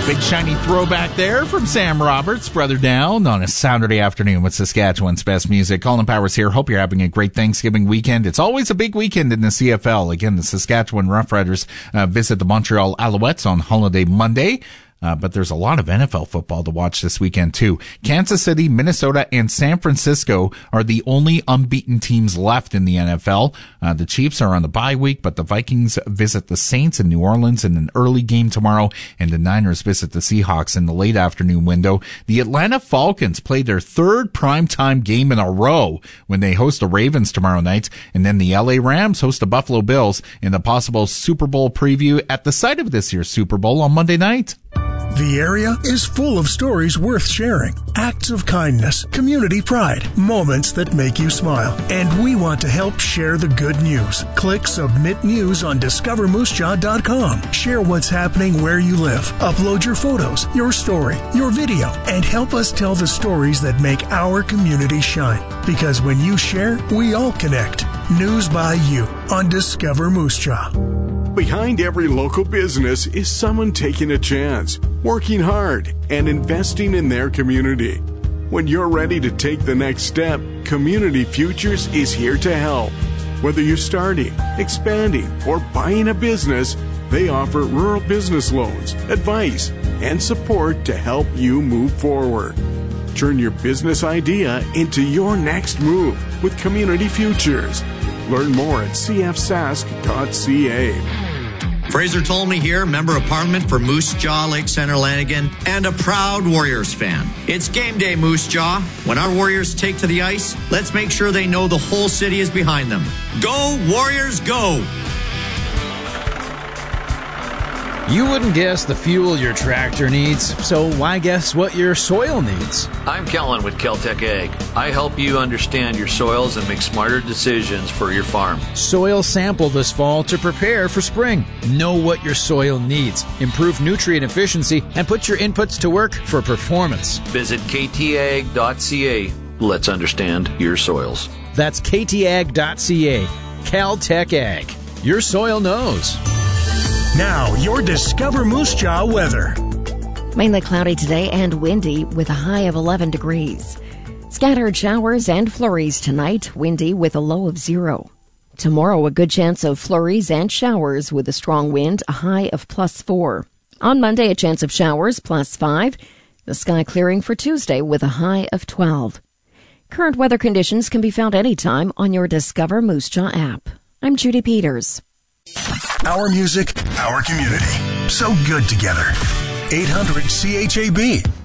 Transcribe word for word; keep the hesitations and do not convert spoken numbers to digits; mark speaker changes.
Speaker 1: Big shiny throwback there from Sam Roberts, Brother Down, on a Saturday afternoon with Saskatchewan's best music. Colin Powers here. Hope you're having a great Thanksgiving weekend. It's always a big weekend in the C F L. Again, the Saskatchewan Roughriders uh, visit the Montreal Alouettes on Holiday Monday. Uh, but there's a lot of N F L football to watch this weekend, too. Kansas City, Minnesota, and San Francisco are the only unbeaten teams left in the N F L. Uh, the Chiefs are on the bye week, but the Vikings visit the Saints in New Orleans in an early game tomorrow, and the Niners visit the Seahawks in the late afternoon window. The Atlanta Falcons play their third primetime game in a row when they host the Ravens tomorrow night, and then the L A Rams host the Buffalo Bills in the possible Super Bowl preview at the site of this year's Super Bowl on Monday night.
Speaker 2: The area is full of stories worth sharing, acts of kindness, community pride, moments that make you smile. And we want to help share the good news. Click Submit News on discover moose jaw dot com. Share what's happening where you live. Upload your photos, your story, your video, and help us tell the stories that make our community shine. Because when you share, we all connect. News by you on Discover Moose Jaw.
Speaker 3: Behind every local business is someone taking a chance, working hard, and investing in their community. When you're ready to take the next step, Community Futures is here to help. Whether you're starting, expanding, or buying a business, they offer rural business loans, advice, and support to help you move forward. Turn your business idea into your next move with Community Futures. Learn more at c f sask dot c a.
Speaker 4: Fraser Tolmie here, member of Parliament for Moose Jaw, Lake Center, Lanigan, and a proud Warriors fan. It's game day, Moose Jaw. When our Warriors take to the ice, let's make sure they know the whole city is behind them. Go, Warriors, go!
Speaker 5: You wouldn't guess the fuel your tractor needs, so why guess what your soil needs?
Speaker 6: I'm Kellen with Kel-Tec Ag. I help you understand your soils and make smarter decisions for your farm.
Speaker 5: Soil sample this fall to prepare for spring. Know what your soil needs, improve nutrient efficiency, and put your inputs to work for performance.
Speaker 6: Visit k t ag dot c a. Let's understand your soils.
Speaker 5: That's k t ag dot c a. Cal-Tec Ag. Your soil knows.
Speaker 2: Now, your Discover Moose Jaw weather.
Speaker 7: Mainly cloudy today and windy with a high of eleven degrees. Scattered showers and flurries tonight, windy with a low of zero. Tomorrow, a good chance of flurries and showers with a strong wind, a high of plus four. On Monday, a chance of showers, plus five. The sky clearing for Tuesday with a high of twelve. Current weather conditions can be found anytime on your Discover Moose Jaw app. I'm Judy Peters.
Speaker 2: Our music, our community. So good together. eight hundred C H A B.